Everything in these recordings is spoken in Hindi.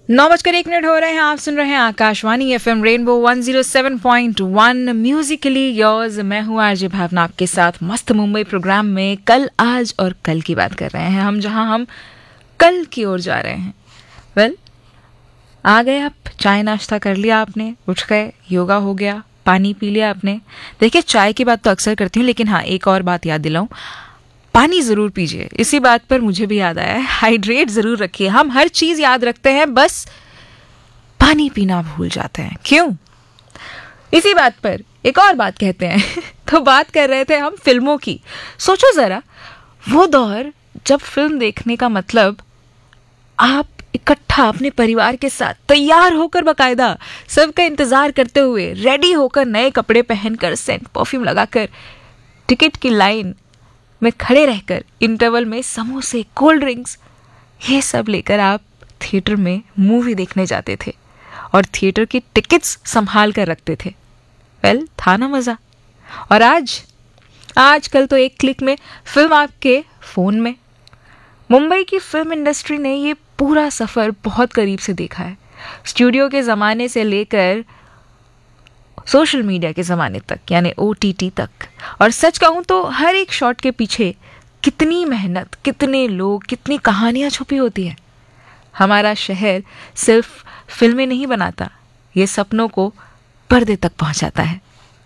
9:01 हो रहे हैं। आप सुन रहे हैं Akashvani FM rainbow 107.1 Musically yours. मैं हूँ आरजे भावना आपके साथ मस्त मुंबई प्रोग्राम में कल, आज और कल की बात कर रहे हैं हम, जहां हम कल की ओर जा रहे हैं। वेल, आ गए आप, चाय नाश्ता कर लिया आपने, उठ गए, योगा हो गया, पानी पी लिया आपने। देखिए, चाय की बात तो अक्सर करती हूँ, लेकिन हाँ, एक और बात याद दिलाऊं, पानी जरूर पीजिए। इसी बात पर मुझे भी याद आया है, हाइड्रेट जरूर रखिए। हम हर चीज याद रखते हैं, बस पानी पीना भूल जाते हैं, क्यों? इसी बात पर एक और बात कहते हैं तो बात कर रहे थे हम फिल्मों की। सोचो जरा, वो दौर जब फिल्म देखने का मतलब आप इकट्ठा अपने परिवार के साथ तैयार होकर, बकायदा सबका इंतजार करते हुए, रेडी होकर, नए कपड़े पहनकर, सेंट परफ्यूम लगाकर, टिकट की लाइन में खड़े रहकर, इंटरवल में समोसे, कोल्ड ड्रिंक्स, ये सब लेकर आप थिएटर में मूवी देखने जाते थे और थिएटर की टिकट्स संभाल कर रखते थे। वेल, था ना मजा। और आजकल तो एक क्लिक में फिल्म आपके फोन में। मुंबई की फिल्म इंडस्ट्री ने ये पूरा सफर बहुत करीब से देखा है, स्टूडियो के जमाने से लेकर सोशल मीडिया के ज़माने तक, यानी OTT तक। और सच कहूँ तो हर एक शॉट के पीछे कितनी मेहनत, कितने लोग, कितनी कहानियाँ छुपी होती हैं। हमारा शहर सिर्फ फिल्में नहीं बनाता, ये सपनों को पर्दे तक पहुंचाता है।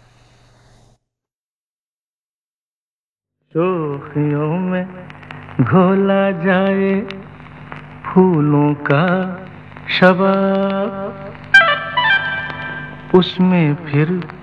शोखियों में घोला जाए फूलों का शबाब, उसमें फिर